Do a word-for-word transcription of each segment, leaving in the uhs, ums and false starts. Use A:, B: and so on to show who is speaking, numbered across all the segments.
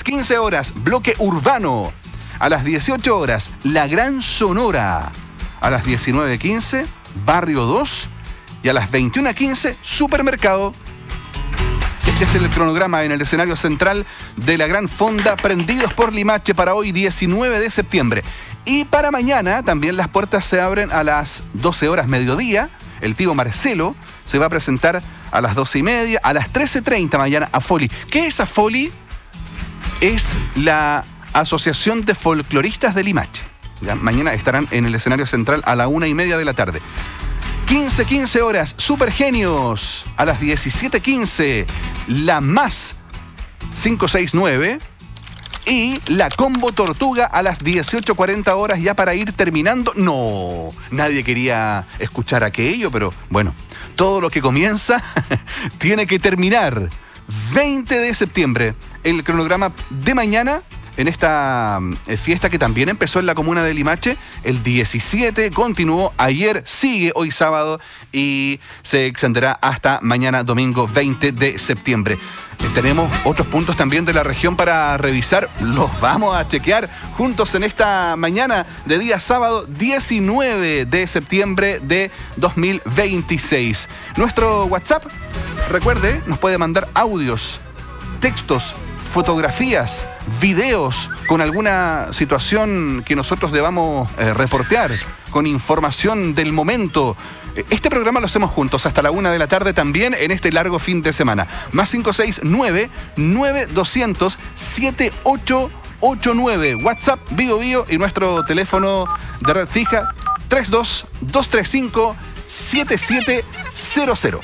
A: quince horas, Bloque Urbano. A las dieciocho horas, La Gran Sonora. A las diecinueve quince, Barrio dos. Y a las veintiuna quince, Supermercado. Este es el cronograma en el escenario central de la Gran Fonda Prendidos por Limache para hoy, diecinueve de septiembre. Y para mañana también las puertas se abren a las doce horas mediodía. El tío Marcelo se va a presentar a las doce y media, a las trece treinta mañana a Foli. ¿Qué es a Foli? Es la Asociación de Folcloristas de Limache. ¿Ya? Mañana estarán en el escenario central a la una y media de la tarde. quince quince horas, Supergenios. A las diecisiete quince, La Más cinco seis nueve. Y la Combo Tortuga a las dieciocho cuarenta horas, ya para ir terminando. No, nadie quería escuchar aquello, pero bueno, todo lo que comienza tiene que terminar. veinte de septiembre, el cronograma de mañana en esta fiesta que también empezó en la comuna de Limache. El diecisiete continuó, ayer sigue, hoy sábado, y se extenderá hasta mañana domingo veinte de septiembre. Tenemos otros puntos también de la región para revisar. Los vamos a chequear juntos en esta mañana de día sábado diecinueve de septiembre de dos mil veintiséis. Nuestro WhatsApp, recuerde, nos puede mandar audios, textos, fotografías, videos con alguna situación que nosotros debamos eh, reportear, con información del momento. Este programa lo hacemos juntos hasta la una de la tarde también en este largo fin de semana. Más cinco seis nueve, nueve dos cero cero, siete ocho ocho nueve. WhatsApp, Bio Bio, y nuestro teléfono de red fija tres dos dos tres cinco siete siete cero cero.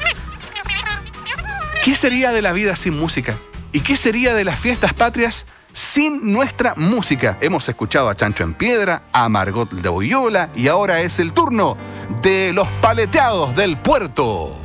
A: ¿Qué sería de la vida sin música? ¿Y qué sería de las fiestas patrias sin nuestra música? Hemos escuchado a Chancho en Piedra, a Margot de Oyola, y ahora es el turno de los Paleteados del Puerto.